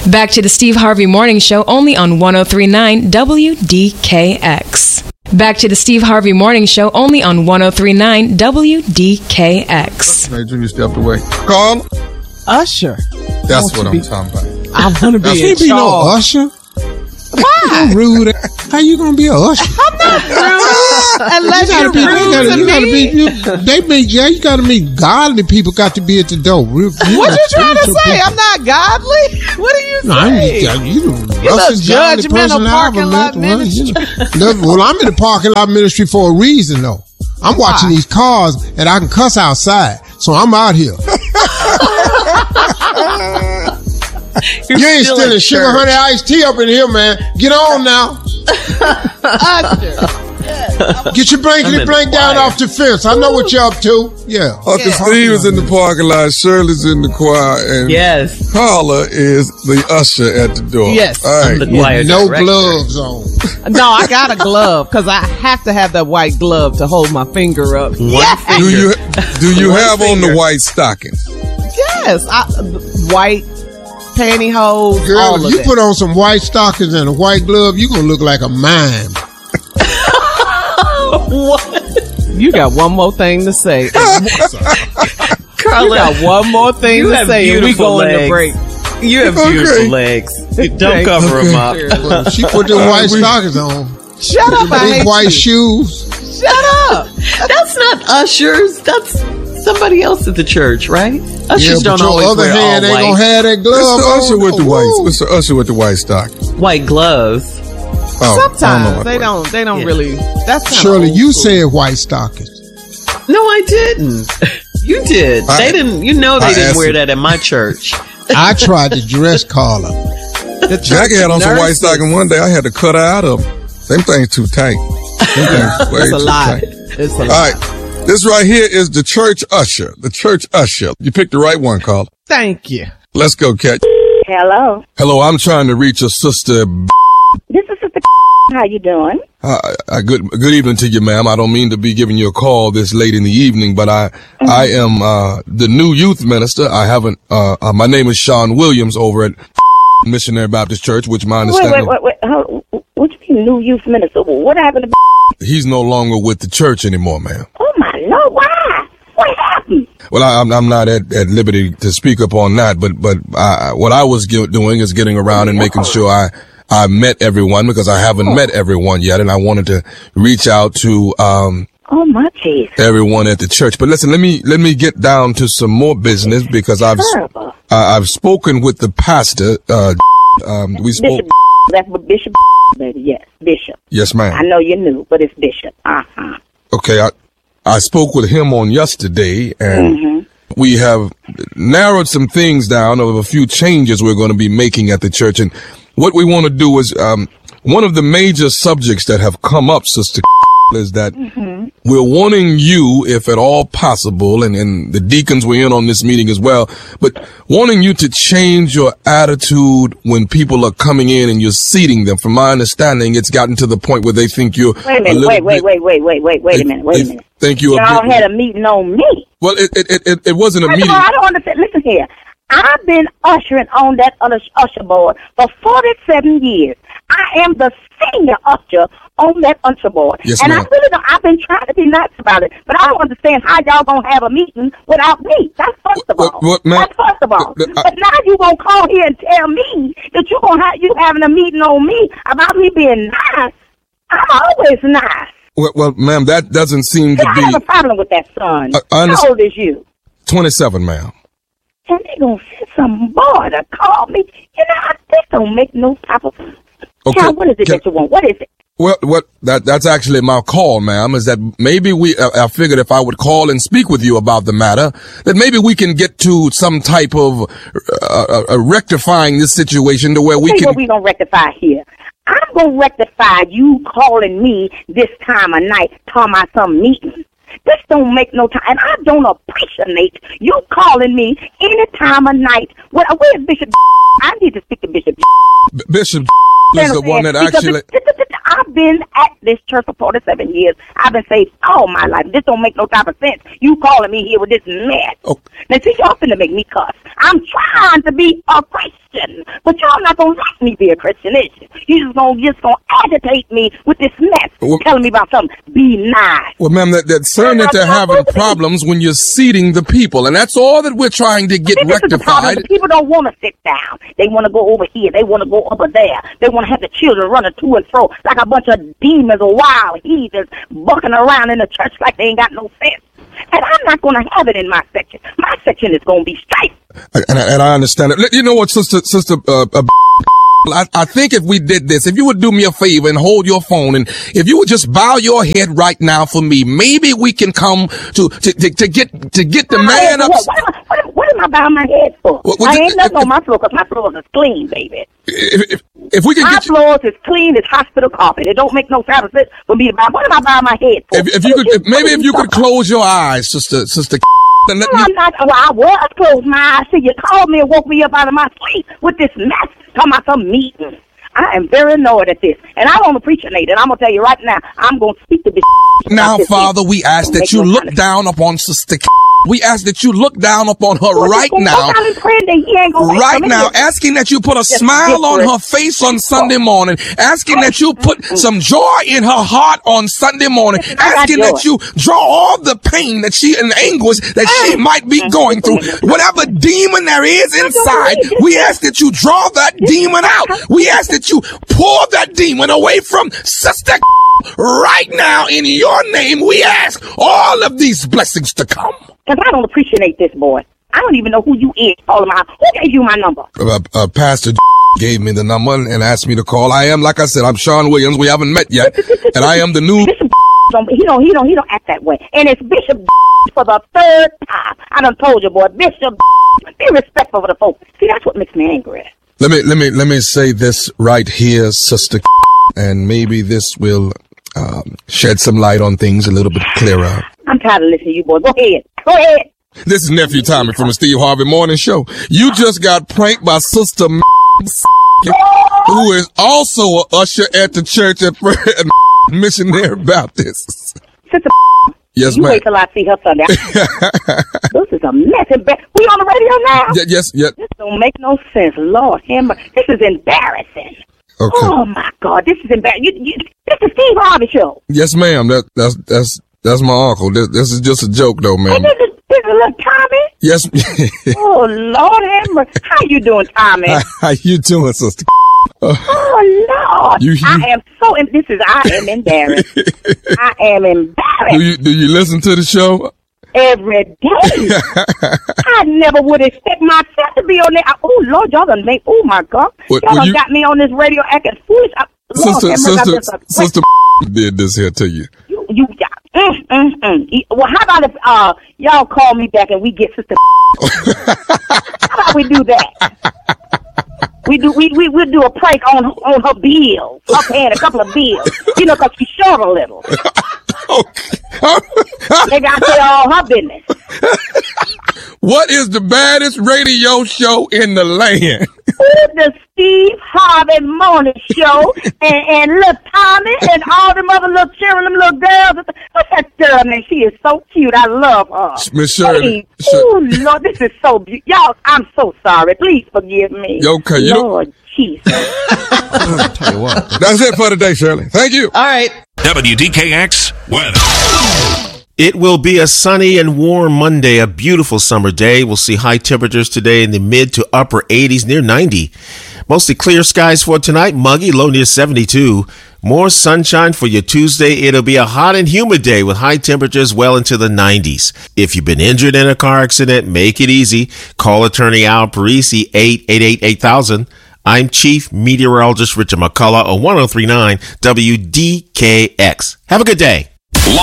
Back to the Steve Harvey Morning Show, only on 103.9 WDKX. Back to the Steve Harvey Morning Show, only on 103.9 WDKX. Hey, Junior stepped away. Carl? Usher. That's what I'm talking about. I want to be in charge. No Usher? Why? Rude. How you gonna be a usher? I'm not rude. Unless you gotta meet godly people. Got to be at the door. What you trying to say? People. I'm not godly. What are you saying? You the judgmental parking lot ministry. Well, I'm in the parking lot ministry for a reason, though. I'm watching these cars, and I can cuss outside, so I'm out here. You ain't stealing sugar honey iced tea up in here, man. Get on now. Get your blanket down off the fence. I know what you're up to. Yeah. Uncle Steve is in the parking lot. Shirley's in the choir. And Carla is the usher at the door. Yes. All right. No gloves on. No, I got a glove because I have to have that white glove to hold my finger up. Do you have on the white stockings? Yes. White pantyhose. Girl, all if of you that. put on some white stockings and a white glove, you're going to look like a mime. What? You got one more thing to say. Carla, you got one more thing to say and we going to break. You have beautiful legs. Don't cover them up. Well, she put the white stockings on. Shut up, I hate white you. shoes. Shut up. That's not ushers. That's somebody else at the church, right? Ushers don't always other wear hand all ain't white. gonna have that glove. It's the usher with the white. It's the usher with the white stockings. White gloves. Sometimes they don't really. That's Shirley, you said white stockings. No, I didn't. You did. They didn't. You know they didn't wear that at my church. I tried to dress Carla. Jackie had on some white stockings one day. I had to cut her out of them. Them things too tight. It's a lot. It's a lot. All right. This right here is the church usher. The church usher. You picked the right one, Carla. Thank you. Let's go, Cat. Hello. Hello, I'm trying to reach a sister. This is Sister. How you doing? Good evening to you, ma'am. I don't mean to be giving you a call this late in the evening, but I am the new youth minister. I haven't. My name is Sean Williams over at Missionary Baptist Church, which my understanding. Wait. What you mean, new youth minister? What happened to? He's no longer with the church anymore, ma'am. Oh my Lord! Why? What happened? Well, I'm not at liberty to speak upon that, but what I was doing is getting around and making sure I met everyone because I haven't met everyone yet, and I wanted to reach out to oh my Jesus, everyone at the church. But listen, let me get down to some more business because I've spoken with the pastor. We spoke. Bishop, that's what Bishop, baby. Yes, Bishop. Yes, ma'am. I know you knew, but it's Bishop. Okay, I spoke with him on yesterday, and we have narrowed some things down of a few changes we're going to be making at the church. And what we want to do is, one of the major subjects that have come up, Sister, is that we're wanting you, if at all possible, and the deacons were in on this meeting as well, but wanting you to change your attitude when people are coming in and you're seating them. From my understanding, it's gotten to the point where they think you're Wait a minute. Wait a minute. Think you y'all had a meeting on me. Well, it wasn't a meeting. I don't understand. Listen here. I've been ushering on that usher board for 47 years. I am the senior usher on that usher board. Yes, and ma'am. I really don't, I've been trying to be nice about it, but I don't understand how y'all gonna have a meeting without me. That's first of all. That's first of all. But now you gonna call here and tell me that you having a meeting on me about me being nice. I'm always nice. Well, ma'am, that doesn't seem to be. I have a problem with that, son. How old is you? 27, ma'am. And they gonna send some boy to call me. You know, this don't make no type of sense. Okay. Child, what is it that you want? What is it? Well, that's actually my call, ma'am, is that maybe I figured if I would call and speak with you about the matter, that maybe we can get to some type of rectifying this situation to where we can. What we gonna rectify here? I'm gonna rectify you calling me this time of night, talking about some meeting. This don't make no time, and I don't appreciate you calling me any time of night. Where's Bishop? I need to speak to Bishop. Bishop is the one that actually. I've been at this church for 47 years. I've been saved all my life. This don't make no type of sense. You calling me here with this mess. Oh. Now, see, y'all finna make me cuss. I'm trying to be a Christian. Christian. But y'all not gonna let me be a Christian, is you? You just gonna agitate me with this mess, telling me about something. Be nice. Well, ma'am, that's saying that they're having problems when you're seating the people, and that's all that we're trying to get rectified. The people don't want to sit down. They want to go over here. They want to go over there. They want to have the children running to and fro like a bunch of demons or wild heathens bucking around in the church like they ain't got no sense. And I'm not going to have it in my section. My section is going to be straight. And I understand it. You know what, sister, I think if we did this, if you would do me a favor and hold your phone, and if you would just bow your head right now for me, maybe we can come to get the man up. What am I bowing my head for? I ain't nothing on my floor, because my floor is clean, baby. If we can my get floors is clean as hospital carpet. It don't make no sense for me to bow. What am I bowing my head for? If you could close your eyes, sister. No, I'm not. Well, I was closed my eyes. See, you called me and woke me up out of my sleep with this mess. Talking about some meeting. I am very annoyed at this. And I want to preach it, Nate. And I'm going to tell you right now, I'm going to speak to this. Now, Father, we ask that you look down upon Sister. We ask that you look down upon her right now. Right now, asking that you put a smile on her face on Sunday morning. Asking that you put some joy in her heart on Sunday morning. Asking that you draw all the pain that she and anguish that she might be going through. Whatever demon there is inside, we ask that you draw that demon out. We ask that you pull that demon away from Sister. Right now, in your name, we ask all of these blessings to come. Because I don't appreciate this, boy. I don't even know who you is. Who gave you my number? Pastor gave me the number and asked me to call. I am, like I said, I'm Sean Williams. We haven't met yet, and I am the new. Bishop he don't act that way. And it's Bishop for the third time. I done told you, boy, Bishop. Be respectful of the folks. See, that's what makes me angry. Let me say this right here, Sister, and maybe this will shed some light on things a little bit clearer. I'm tired of listening to you, boy. Go ahead. This is Nephew Tommy from the Steve Harvey Morning Show. You just got pranked by Sister who is also an usher at the church at Missionary Baptist. Sister yes, you ma'am. Wait till I see her Sunday. This is a mess. We on the radio now? Yes. This don't make no sense. Lord, this is embarrassing. Okay. Oh my God, this is embarrassing. This is Steve Harvey Show. Yes, ma'am. That's my uncle. This is just a joke, though, ma'am. This is little Tommy? Yes. Oh, Lord have mercy. How you doing, Tommy? How you doing, Sister? Oh, Lord. I am embarrassed. I am embarrassed. Do you listen to the show? Every day. I never would expect myself to be on there. Oh, Lord, y'all done make, oh, my God. Y'all done got me on this radio acting foolish. Sister did this here to you. You got Well, how about if y'all call me back and we get Sister How about we do that? We'll do a prank on her bills. Her paying a couple of bills. Because she's short a little. Okay. They got to say all her business. What is the baddest radio show in the land? The Steve Harvey Morning Show, and little Tommy and all them other little children, them little girls. What's that girl name? She is so cute. I love her. Miss Shirley. Oh, Lord, this is so beautiful. Y'all, I'm so sorry. Please forgive me. Okay, Lord Jesus. I'll tell you what. That's it for today, Shirley. Thank you. All right. WDKX weather. It will be a sunny and warm Monday, a beautiful summer day. We'll see high temperatures today in the mid to upper 80s, near 90. Mostly clear skies for tonight, muggy, low near 72. More sunshine for your Tuesday. It'll be a hot and humid day with high temperatures well into the 90s. If you've been injured in a car accident, make it easy. Call attorney Al Parisi, 888-8000. I'm Chief Meteorologist Richard McCullough on 103.9 WDKX. Have a good day.